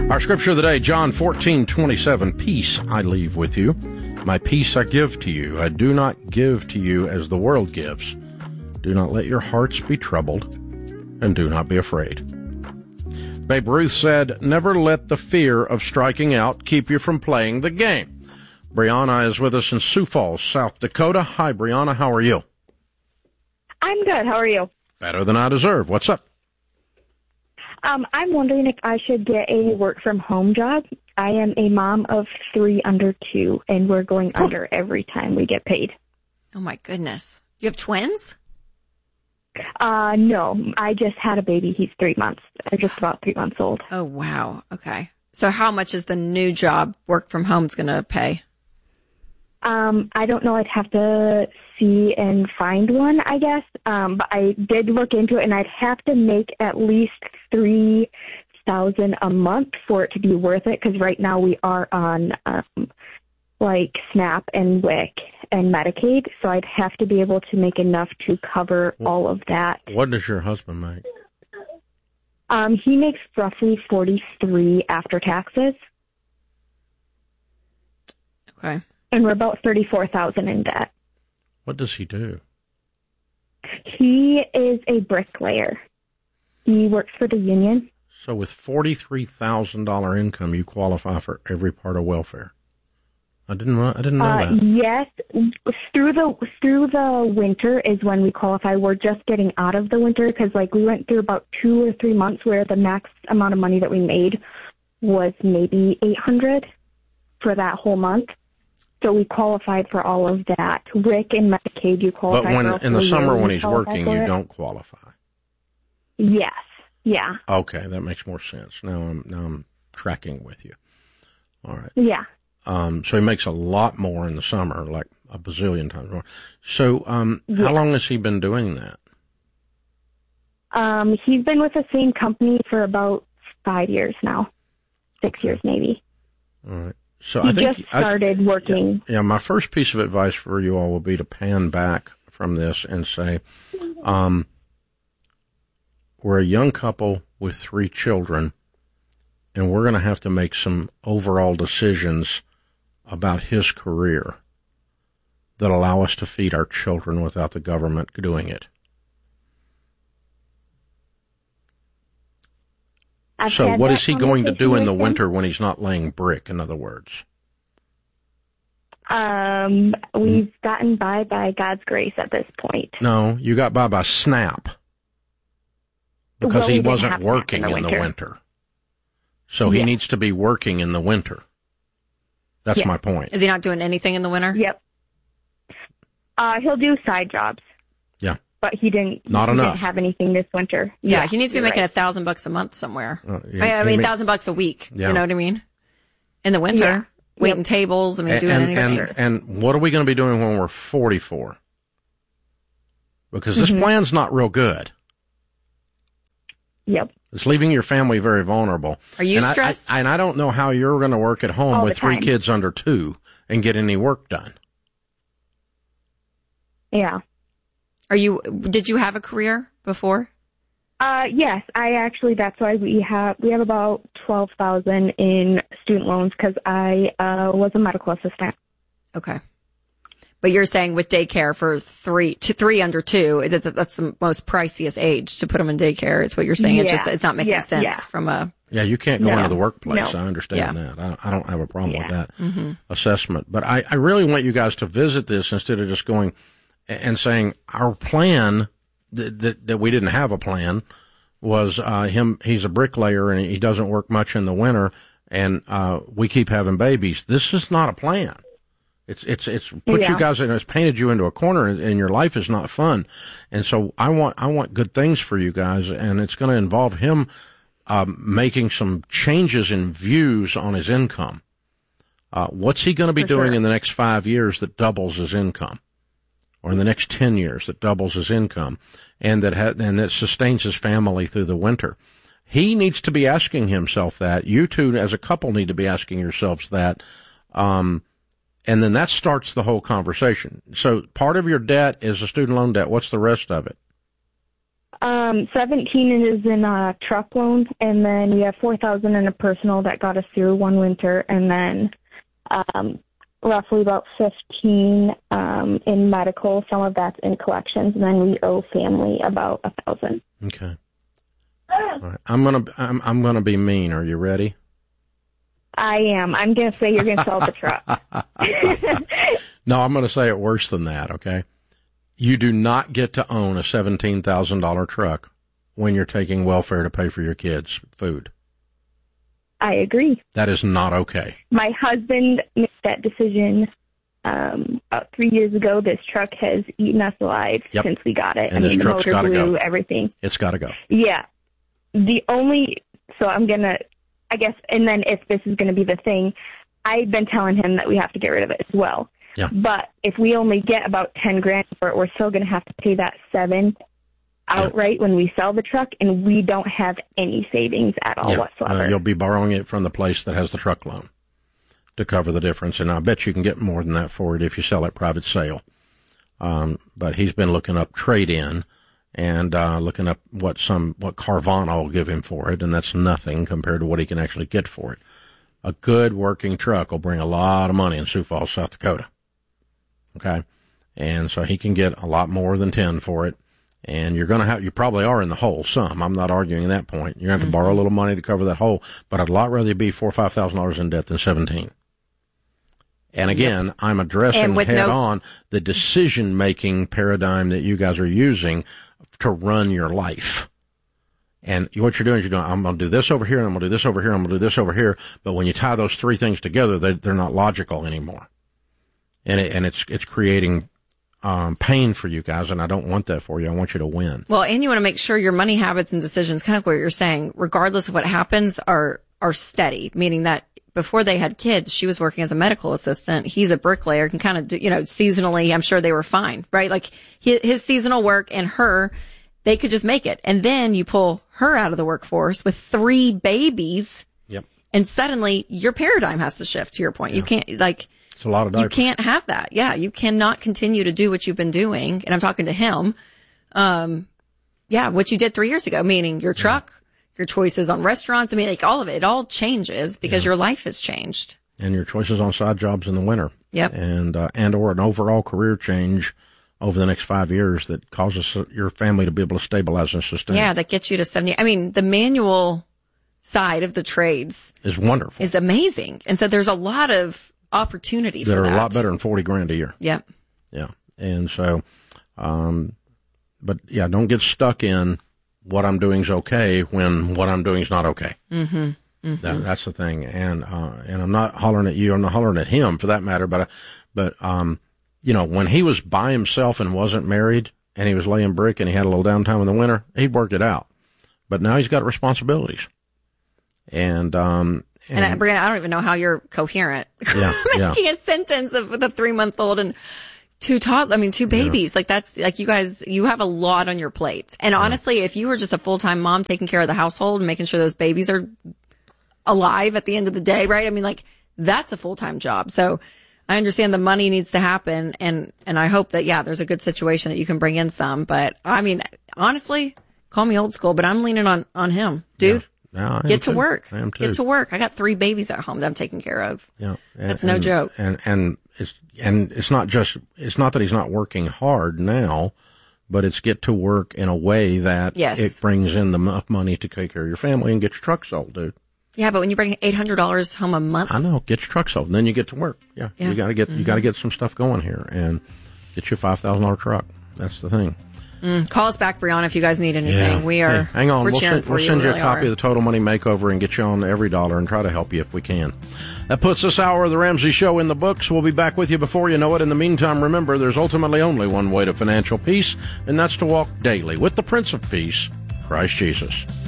Our scripture of the day, John 14:27. Peace I leave with you. My peace I give to you. I do not give to you as the world gives. Do not let your hearts be troubled, and do not be afraid. Babe Ruth said, never let the fear of striking out keep you from playing the game. Brianna is with us in Sioux Falls, South Dakota. Hi, Brianna. How are you? I'm good. How are you? Better than I deserve. What's up? I'm wondering if I should get a work-from-home job. I am a mom of 3 under 2, and we're going under every time we get paid. Oh, my goodness. You have twins? No. I just had a baby. He's 3 months. Just about 3 months old. Oh, wow. Okay. So how much is the new job work from home going to pay? I don't know. I'd have to see and find one, I guess. But I did look into it, and I'd have to make at least $3,000 a month for it to be worth it. Because right now we are on SNAP and WIC and Medicaid, so I'd have to be able to make enough to cover all of that. What does your husband make? He makes roughly $43,000 after taxes. Okay. And we're about $34,000 in debt. What does he do? He is a bricklayer. He works for the union. So with $43,000 income, you qualify for every part of welfare. I didn't know that. Yes, through the winter is when we qualify. We're just getting out of the winter because we went through about 2 or 3 months where the max amount of money that we made was maybe $800 for that whole month. So we qualified for all of that. WIC and Medicaid, you qualify for. But in the summer when he's working, you don't qualify. Yes. Yeah. Okay, that makes more sense. Now I'm tracking with you. All right. Yeah. So he makes a lot more in the summer, like a bazillion times more. So, how long has he been doing that? He's been with the same company for about 5 years now. 6 years, maybe. All right. So he I think just started working. Yeah, my first piece of advice for you all will be to pan back from this and say, we're a young couple with 3 children, and we're going to have to make some overall decisions about his career that allow us to feed our children without the government doing it. So what is he going to do in the winter when he's not laying brick, in other words? We've gotten by God's grace at this point. No, you got by SNAP. Because he wasn't working in the winter. So he needs to be working in the winter. That's my point. Is he not doing anything in the winter? Yep. He'll do side jobs. Yeah. But he didn't have anything this winter. Yeah, he needs to be making $1,000 a month somewhere. $1,000 a week. Yeah. You know what I mean? In the winter, waiting tables. Doing anything. And what are we going to be doing when we're 44? Because this plan's not real good. Yep. It's leaving your family very vulnerable. Are you stressed? I don't know how you're going to work at home with 3 kids under 2 and get any work done. Yeah. Did you have a career before? Yes, that's why we have about $12,000 in student loans because I was a medical assistant. Okay. But you're saying with daycare for 3 under 2, that's the most priciest age to put them in daycare. It's what you're saying. Yeah. It's not making sense from a. Yeah, you can't go into the workplace. I understand that. I don't have a problem with that assessment. But I really want you guys to visit this instead of just going and saying our plan that we didn't have a plan was he's a bricklayer and he doesn't work much in the winter and we keep having babies. This is not a plan. It's put you guys in, it's painted you into a corner and your life is not fun. And so I want good things for you guys, and it's going to involve him, making some changes in views on his income. What's he going to be doing in the next 5 years that doubles his income? Or in the next 10 years that doubles his income and that sustains his family through the winter? He needs to be asking himself that. You two as a couple need to be asking yourselves that. And then that starts the whole conversation. So part of your debt is a student loan debt. What's the rest of it? 17 is in a truck loan, and then we have $4,000 in a personal that got us through one winter, and then roughly about 15 in medical. Some of that's in collections, and then we owe family about $1,000. Okay. All right. I'm gonna be mean. Are you ready? I am. I'm gonna say you're gonna sell the truck. No, I'm gonna say it worse than that. Okay. You do not get to own a $17,000 truck when you're taking welfare to pay for your kids' food. I agree. That is not okay. My husband made that decision about 3 years ago. This truck has eaten us alive since we got it. And this truck's got to go. Everything. It's got to go. Yeah. So I'm going to, I guess, and then if this is going to be the thing, I've been telling him that we have to get rid of it as well. Yeah. But if we only get about $10,000 for it, we're still going to have to pay that $7,000 outright when we sell the truck, and we don't have any savings at all whatsoever. You'll be borrowing it from the place that has the truck loan to cover the difference, and I bet you can get more than that for it if you sell it private sale. But he's been looking up trade-in and looking up what Carvana will give him for it, and that's nothing compared to what he can actually get for it. A good working truck will bring a lot of money in Sioux Falls, South Dakota. Okay? And so he can get a lot more than 10 for it. And you probably are in the hole some. I'm not arguing that point. You're going to have to borrow a little money to cover that hole, but I'd a lot rather be $4,000 or $5,000 in debt than 17. And again, I'm addressing head on the decision-making paradigm that you guys are using to run your life. And what you're doing is I'm going to do this over here, and I'm going to do this over here, and I'm going to do this over here. But when you tie those three things together, they're not logical anymore. And it's creating pain for you guys, and I don't want that for you. I want you to win. Well, and you want to make sure your money habits and decisions, kind of what you're saying, regardless of what happens, are steady, meaning that before they had kids, she was working as a medical assistant. He's a bricklayer, can kind of do, seasonally, I'm sure they were fine, right? Like his seasonal work and her, they could just make it. And then you pull her out of the workforce with 3 babies. Yep. And suddenly your paradigm has to shift, to your point. Yeah. You can't, it's a lot of diapers. You can't have that. Yeah. You cannot continue to do what you've been doing. And I'm talking to him. What you did 3 years ago, meaning your truck, your choices on restaurants. I mean, all of it all changes because your life has changed. And your choices on side jobs in the winter. Yep. And or an overall career change over the next 5 years that causes your family to be able to stabilize and sustain. Yeah, that gets you to 70. I mean, the manual side of the trades is wonderful. Is amazing. And so there's a lot of opportunity for that. That are a lot better than $40,000 a year. Yep. Yeah. And so, don't get stuck in what I'm doing is okay when what I'm doing is not okay. Mm-hmm. Mm-hmm. That's the thing. And I'm not hollering at you. I'm not hollering at him for that matter. But when he was by himself and wasn't married and he was laying brick and he had a little downtime in the winter, he'd work it out. But now he's got responsibilities. And Brianna, I don't even know how you're coherent. Making a sentence with a 3-month-old and 2 babies. Like that's like you guys, you have a lot on your plates. And honestly, if you were just a full-time mom taking care of the household and making sure those babies are alive at the end of the day, right? I mean, that's a full-time job. So I understand the money needs to happen. And I hope that, there's a good situation that you can bring in some. But I mean, honestly, call me old school, but I'm leaning on him, dude. Yeah. No, Get to work. I am too. Get to work. I got 3 babies at home that I'm taking care of. Yeah. That's no joke. And it's not that he's not working hard now, but it's get to work in a way that it brings in enough money to take care of your family and get your truck sold, dude. Yeah, but when you bring $800 home a month. I know. Get your truck sold and then you get to work. Yeah. You gotta get some stuff going here and get you a $5,000 truck. That's the thing. Call us back, Brianna, if you guys need anything. Yeah. We are. Hey, hang on. We'll send you a copy of the Total Money Makeover and get you on every dollar and try to help you if we can. That puts this hour of the Ramsey Show in the books. We'll be back with you before you know it. In the meantime, remember, there's ultimately only one way to financial peace, and that's to walk daily with the Prince of Peace, Christ Jesus.